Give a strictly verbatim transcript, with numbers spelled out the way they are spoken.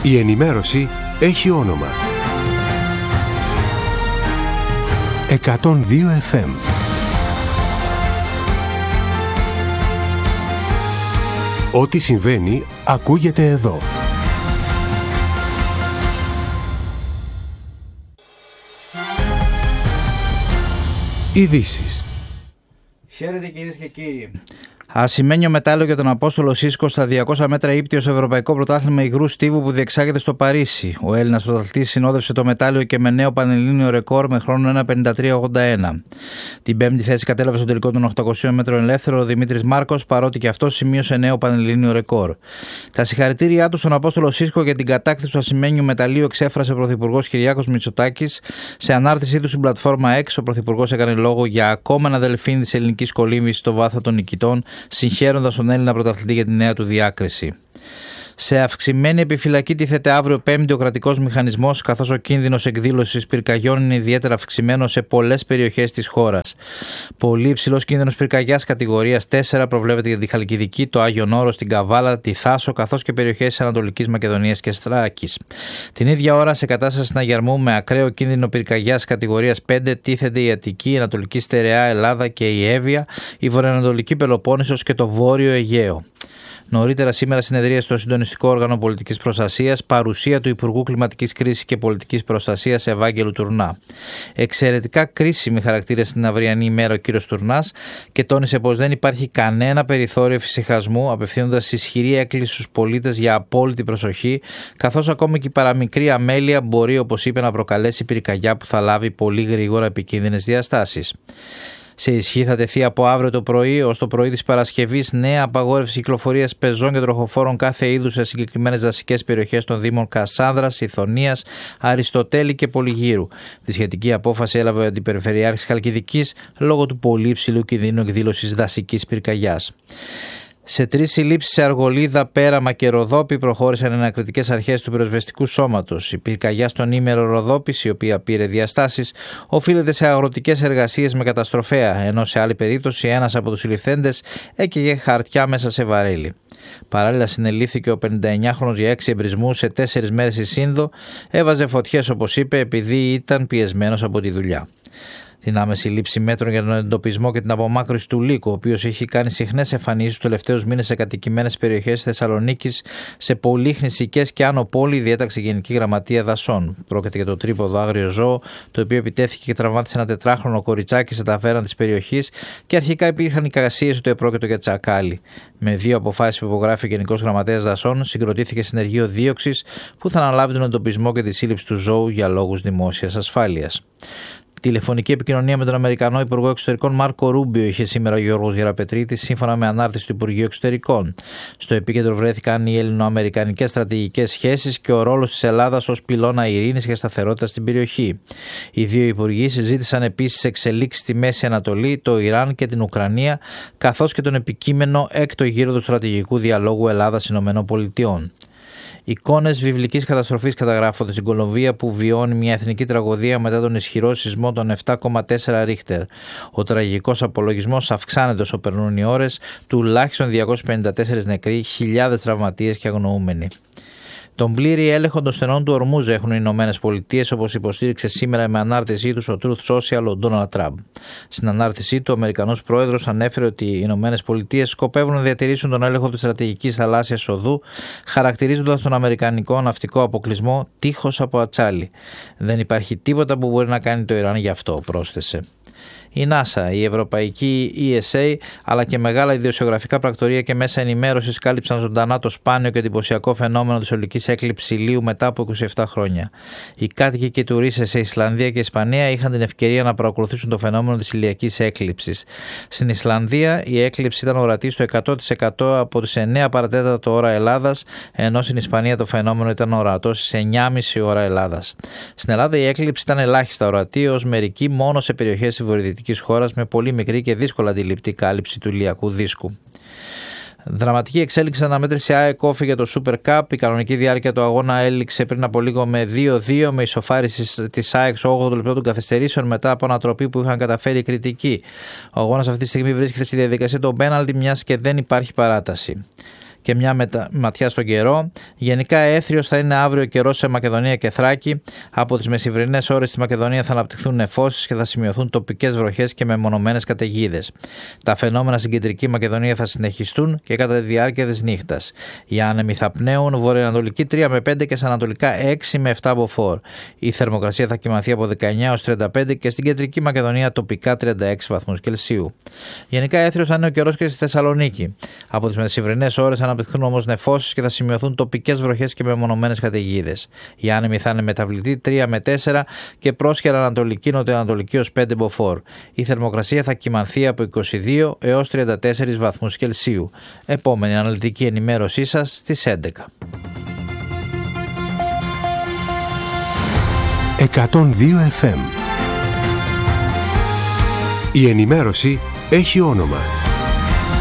Η ενημέρωση έχει όνομα. εκατόν δύο εφ εμ. Ό,τι συμβαίνει ακούγεται εδώ. Ειδήσεις. Χαίρετε κυρίες και κύριοι. Ασημένιο μετάλλιο για τον Απόστολο Σίσκο στα διακόσια μέτρα ύπτιο στο Ευρωπαϊκό Πρωτάθλημα Υγρού Στίβου που διεξάγεται στο Παρίσι. Ο Έλληνας πρωταθλητής συνόδευσε το μετάλλιο και με νέο πανελλήνιο ρεκόρ με χρόνο ένα πενήντα τρία ογδόντα ένα. Την πέμπτη θέση κατέλαβε στο τελικό των οκτακοσίων μέτρων ελεύθερο ο Δημήτρης Μάρκος, παρότι και αυτός σημείωσε νέο πανελλήνιο ρεκόρ. Τα συγχαρητήριά του στον Απόστολο Σίσκο για την κατάκτηση του ασημένιου μεταλλίου εξέφρασε ο Πρωθυπουργός Κυριάκος Μητσοτάκης. Σε ανάρτησή του στην πλατφόρμα X, ο Πρωθυπουργός έκανε λόγο για ακόμα ένα δελφίνι της ελληνικής κολύμβησης στο βάθο των νικητών, συγχαίροντας τον Έλληνα πρωταθλητή για τη νέα του διάκριση. Σε αυξημένη επιφυλακή τίθεται αύριο Πέμπτη ο κρατικός μηχανισμός, καθώς ο κίνδυνος εκδήλωσης πυρκαγιών είναι ιδιαίτερα αυξημένο σε πολλές περιοχές της χώρας. Πολύ υψηλός κίνδυνος πυρκαγιάς κατηγορίας τέσσερα προβλέπεται για τη Χαλκιδική, το Άγιον Όρος, την Καβάλα, τη Θάσο, καθώς και περιοχές της Ανατολικής Μακεδονίας και Θράκης. Την ίδια ώρα, σε κατάσταση συναγερμού με ακραίο κίνδυνο πυρκαγιάς κατηγορίας πέντε, τίθεται η Αττική, η Ανατολική Στερεά Ελλάδα και η Εύβοια, η Βορειοανατολική Πελοπόννησος και το Βόρειο Αιγαίο. Νωρίτερα σήμερα συνεδρίασε στο Συντονιστικό Όργανο Πολιτικής Προστασίας, παρουσία του Υπουργού Κλιματικής Κρίσης και Πολιτικής Προστασίας Ευάγγελου Τουρνά. Εξαιρετικά κρίσιμη χαρακτήρισε στην αυριανή ημέρα ο κύριος Τουρνάς και τόνισε πως δεν υπάρχει κανένα περιθώριο εφησυχασμού, απευθύνοντας ισχυρή έκκληση στους πολίτες για απόλυτη προσοχή, καθώς ακόμη και η παραμικρή αμέλεια μπορεί, όπως είπε, να προκαλέσει πυρκαγιά που θα λάβει πολύ γρήγορα επικίνδυνες διαστάσεις. Σε ισχύ θα τεθεί από αύριο το πρωί ως το πρωί της Παρασκευής νέα απαγόρευση κυκλοφορίας πεζών και τροχοφόρων κάθε είδους σε συγκεκριμένες δασικές περιοχές των Δήμων Κασάνδρας, Ιθωνίας, Αριστοτέλη και Πολυγύρου. Τη σχετική απόφαση έλαβε ο Αντιπεριφερειάρχης Χαλκιδικής λόγω του πολύ υψηλού κινδύνου εκδήλωσης δασικής πυρκαγιάς. Σε τρεις συλλήψεις σε Αργολίδα, Πέραμα και Ροδόπη προχώρησαν οι ανακριτικές αρχές του πυροσβεστικού σώματος. Η πυρκαγιά στον Ήμερο Ροδόπης, η οποία πήρε διαστάσεις, οφείλεται σε αγροτικές εργασίες με καταστροφέα, ενώ σε άλλη περίπτωση ένας από τους συλληφθέντες έκαιγε χαρτιά μέσα σε βαρέλι. Παράλληλα, συνελήφθηκε ο πενηνταεννιάχρονος για έξι εμπρισμούς σε τέσσερις μέρες στη Σύνδο, έβαζε φωτιές, όπως είπε, επειδή ήταν πιεσμένος από τη δουλειά. Την άμεση λήψη μέτρων για τον εντοπισμό και την απομάκρυνση του λύκου, ο οποίος έχει κάνει συχνές εμφανίσεις τους τελευταίους μήνες σε κατοικημένες περιοχές της Θεσσαλονίκης, σε πολύχνης οικές και άνω πόλη, διέταξε η Γενική Γραμματεία Δασών. Πρόκειται για το τρίποδο άγριο ζώο, το οποίο επιτέθηκε και τραυμάτισε ένα τετράχρονο κοριτσάκι σε ταβέρνα της περιοχής και αρχικά υπήρχαν εικασίες ότι επρόκειτο για τσακάλι. Με δύο αποφάσεις που υπογράφει ο Γενικός Γραμματέας Δασών, συγκροτήθηκε συνεργείο δίωξης που θα αναλάβει τον εντοπισμό και τη σύλληψη του ζώου για λόγους δημόσιας ασφάλειας. Τηλεφωνική επικοινωνία με τον Αμερικανό Υπουργό Εξωτερικών Μάρκο Ρούμπιο είχε σήμερα ο Γιώργος Γεραπετρίτης, σύμφωνα με ανάρτηση του Υπουργείου Εξωτερικών. Στο επίκεντρο βρέθηκαν οι ελληνοαμερικανικές στρατηγικές σχέσεις και ο ρόλος της Ελλάδας ως πυλώνα ειρήνης και σταθερότητας στην περιοχή. Οι δύο υπουργοί συζήτησαν επίσης εξελίξεις στη Μέση Ανατολή, το Ιράν και την Ουκρανία, καθώς και τον επικείμενο έκτο γύρο του στρατηγικού διαλόγου Ελλάδα-ΗΠΑ. Εικόνες βιβλικής καταστροφής καταγράφονται στην Κολομβία, που βιώνει μια εθνική τραγωδία μετά τον ισχυρό σεισμό των επτά κόμμα τέσσερα ρίχτερ. Ο τραγικός απολογισμός αυξάνεται όσο περνούν οι ώρες, τουλάχιστον διακόσιοι πενήντα τέσσερις νεκροί, χιλιάδες τραυματίες και αγνοούμενοι. Τον πλήρη έλεγχο των στενών του Ορμούζ έχουν οι Ηνωμένες Πολιτείες, όπως υποστήριξε σήμερα με ανάρτησή του ο Truth Social ο Ντόναλντ Τραμπ. Στην ανάρτησή του, ο Αμερικανός Πρόεδρος ανέφερε ότι οι Ηνωμένες Πολιτείες σκοπεύουν να διατηρήσουν τον έλεγχο της στρατηγικής θαλάσσιας οδού, χαρακτηρίζοντας τον αμερικανικό ναυτικό αποκλεισμό τείχος από ατσάλι. Δεν υπάρχει τίποτα που μπορεί να κάνει το Ιράν γι' αυτό, πρόσθεσε. Η NASA, η Ευρωπαϊκή ι ες έι αλλά και μεγάλα ιδιοσιογραφικά πρακτορεία και μέσα ενημέρωσης κάλυψαν ζωντανά το σπάνιο και εντυπωσιακό φαινόμενο της ολικής έκλειψης ηλίου μετά από είκοσι επτά χρόνια. Οι κάτοικοι και οι τουρίστες σε Ισλανδία και Ισπανία είχαν την ευκαιρία να παρακολουθήσουν το φαινόμενο της ηλιακής έκλειψης. Στην Ισλανδία η έκλειψη ήταν ορατή στο εκατό τοις εκατό από τις εννέα παρατέταρτο ώρα Ελλάδας, ενώ στην Ισπανία το φαινόμενο ήταν ορατό στις εννιά και μισή ώρα Ελλάδας. Στην Ελλάδα η έκλειψη ήταν ελάχιστα ορατή, ως μερική μόνο σε περιοχές της βορειοδυτικής χώρας με πολύ μικρή και δύσκολα αντιληπτή κάλυψη του ηλιακού δίσκου. Δραματική εξέλιξη αναμέτρηση ΑΕΚ Όφη για το Super Cup. Η κανονική διάρκεια του αγώνα έληξε πριν από λίγο με δύο δύο, με ισοφάριση της ΑΕΚ στο όγδοο λεπτό των καθυστερήσεων μετά από ανατροπή που είχαν καταφέρει οι κριτικοί. Ο αγώνας αυτή τη στιγμή βρίσκεται στη διαδικασία των πέναλτι, μιας και δεν υπάρχει παράταση. και μια μετα... ματιά στον καιρό. Γενικά έθριος θα είναι αύριο καιρός σε Μακεδονία και Θράκη. Από τις μεσημβρινές ώρες στη Μακεδονία θα αναπτυχθούν νεφώσεις και θα σημειωθούν τοπικές βροχές και μεμονωμένες καταιγίδες. Τα φαινόμενα στην κεντρική Μακεδονία θα συνεχιστούν και κατά τη διάρκεια της νύχτας. Οι άνεμοι θα πνέουν βορειοανατολική τρία με πέντε και στα ανατολικά έξι με επτά μποφόρ. Η θερμοκρασία θα κυμανθεί από δεκαεννιά έως τριάντα πέντε και στην κεντρική Μακεδονία τοπικά τριάντα έξι βαθμούς Κελσίου. Γενικά έθριος θα είναι ο καιρός και στη Θεσσαλονίκη. Από τις μεσημβρινές ώρες θα αναπτυχθούν όμως νεφώσεις και θα σημειωθούν τοπικές βροχές και μεμονωμένες καταιγίδες. Οι άνεμοι θα είναι μεταβλητοί τρία με τέσσερα και πρόσχερα ανατολική νοτιοανατολική ως πέντε μποφόρ. Η θερμοκρασία θα κυμανθεί από είκοσι δύο έως τριάντα τέσσερα βαθμούς Κελσίου. Επόμενη αναλυτική ενημέρωσή σας στις έντεκα. εκατόν δύο εφ εμ. Η ενημέρωση έχει όνομα.